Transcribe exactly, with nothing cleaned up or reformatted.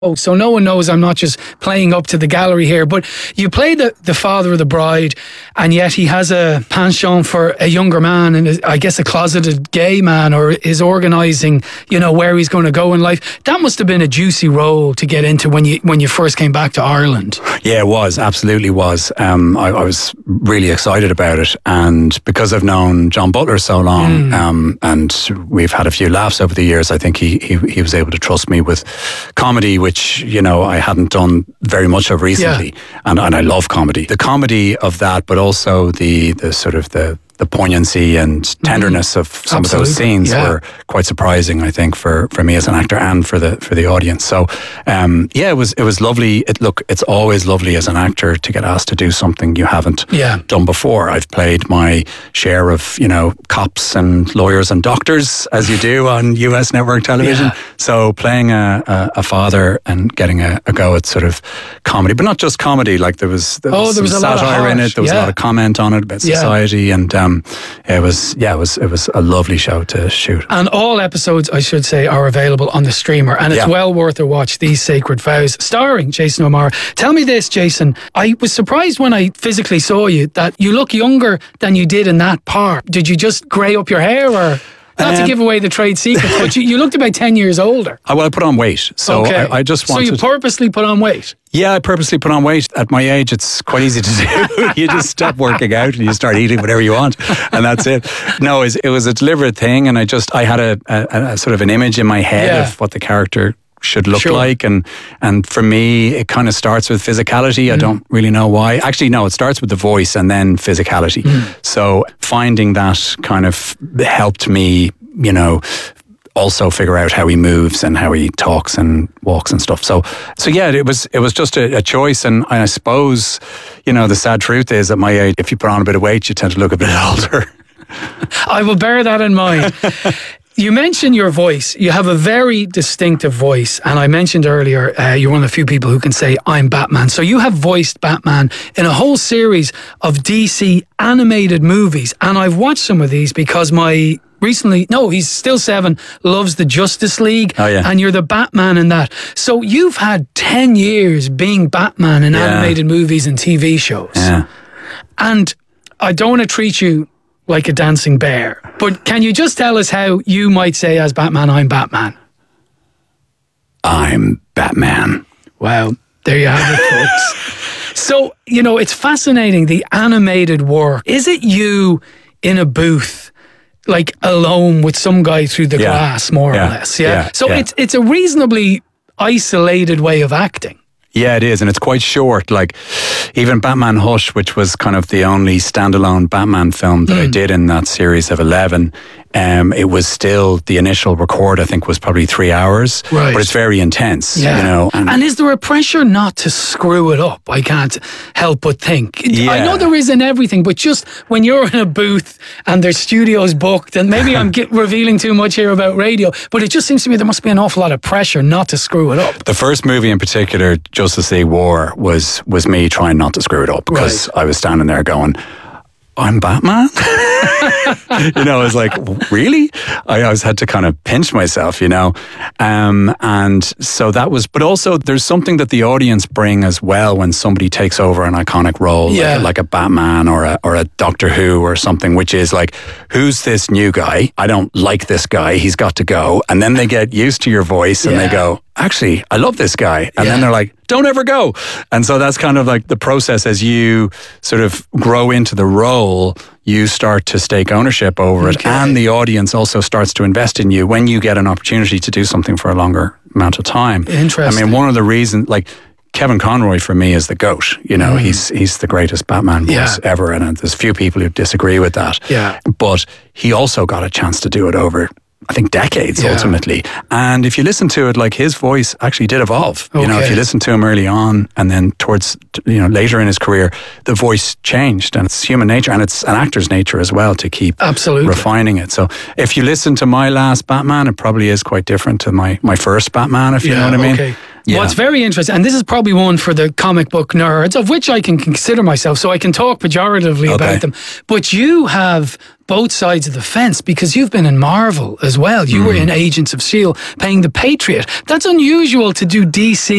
Oh, so no one knows I'm not just playing up to the gallery here, but you play the, the father of the bride, and yet he has a penchant for a younger man, and I guess a closeted gay man, or is organising, you know, where he's going to go in life. That must have been a juicy role to get into when you when you first came back to Ireland. Yeah, it was, absolutely was. Um, I, I was really excited about it, and because I've known John Butler so long, mm. um, and we've had a few laughs over the years, I think he he, he was able to trust me with comedy, which which, you know, I hadn't done very much of recently. Yeah. And, and I love comedy. The comedy of that, but also the, the sort of the, the poignancy and tenderness mm. of some Absolutely. Of those scenes yeah. were quite surprising, I think, for, for me as an actor and for the for the audience. So, um, yeah, it was it was lovely. It, look, it's always lovely as an actor to get asked to do something you haven't yeah. done before. I've played my share of, you know, cops and lawyers and doctors, as you do on U S network television. Yeah. So playing a, a, a father and getting a, a go at sort of comedy, but not just comedy. Like there was, there was, oh, there was some a satire lot of in it. There was yeah. a lot of comment on it about society, yeah. and um, it was yeah, it was it was a lovely show to shoot. And all episodes, I should say, are available on the streamer, and it's yeah. well worth a watch. These Sacred Vows, starring Jason O'Meara. Tell me this, Jason. I was surprised when I physically saw you that you look younger than you did in that part. Did you just grey up your hair, or? Not um, to give away the trade secret, but you, you looked about ten years older. I, well, I put on weight. So okay. I, I just wanted... So you purposely put on weight? Yeah, I purposely put on weight. At my age, it's quite easy to do. You just stop working out and you start eating whatever you want, and that's it. No, it was, it was a deliberate thing, and I just, I had a, a, a sort of an image in my head yeah. of what the character should look sure. like, and and for me it kind of starts with physicality. mm. I don't really know why. Actually no, it starts with the voice and then physicality. mm. So finding that kind of helped me, you know, also figure out how he moves and how he talks and walks and stuff. So so yeah, it was it was just a, a choice, and I suppose, you know, the sad truth is at my age, if you put on a bit of weight, you tend to look a bit older. I will bear that in mind. You mentioned your voice. You have a very distinctive voice. And I mentioned earlier, uh, you're one of the few people who can say, I'm Batman. So you have voiced Batman in a whole series of D C animated movies. And I've watched some of these because my recently, no, he's still seven, loves the Justice League. Oh, yeah. And you're the Batman in that. So you've had ten years being Batman in yeah. animated movies and T V shows. Yeah. And I don't want to treat you like a dancing bear, but can you just tell us how you might say as Batman, I'm Batman? I'm Batman. Wow, there you have it, folks. So, you know, it's fascinating, the animated work. Is it you in a booth, like alone with some guy through the yeah. glass, more yeah. or less? Yeah. yeah. So yeah. it's it's a reasonably isolated way of acting. Yeah, it is, and it's quite short. Like even Batman Hush, which was kind of the only standalone Batman film that mm. I did in that series of eleven, um, it was still, the initial record I think was probably three hours, right. but it's very intense. Yeah. You know, and, and is there a pressure not to screw it up? I can't help but think. Yeah. I know there is in everything, but just when you're in a booth and there's studios booked, and maybe I'm get, revealing too much here about radio, but it just seems to me there must be an awful lot of pressure not to screw it up. The first movie in particular, Justice League War, was was me trying not to screw it up, because right. I was standing there going, I'm Batman? You know, I was like, really? I always had to kind of pinch myself, you know. Um, and so that was, but also there's something that the audience bring as well when somebody takes over an iconic role, yeah. like, like a Batman or a, or a Doctor Who or something, which is like, who's this new guy? I don't like this guy. He's got to go. And then they get used to your voice and yeah. they go, actually, I love this guy. And yeah. then they're like, don't ever go. And so that's kind of like the process. As you sort of grow into the role, you start to stake ownership over okay. it. And the audience also starts to invest in you when you get an opportunity to do something for a longer amount of time. Interesting. I mean, one of the reasons, like, Kevin Conroy for me is the GOAT. You know, mm. he's he's the greatest Batman voice yeah. ever. And there's few people who disagree with that. Yeah. But he also got a chance to do it over, I think, decades yeah. ultimately. And if you listen to it, like, his voice actually did evolve. Okay. You know, if you listen to him early on and then towards, you know, later in his career, the voice changed, and it's human nature and it's an actor's nature as well to keep Absolutely. refining it. So if you listen to my last Batman, it probably is quite different to my, my first Batman, if you yeah, know what I mean. Okay. Yeah. What's very interesting, and this is probably one for the comic book nerds, of which I can consider myself, so I can talk pejoratively Okay. about them. But you have both sides of the fence because you've been in Marvel as well. You mm. were in Agents of S H I E L D playing the Patriot. That's unusual to do D C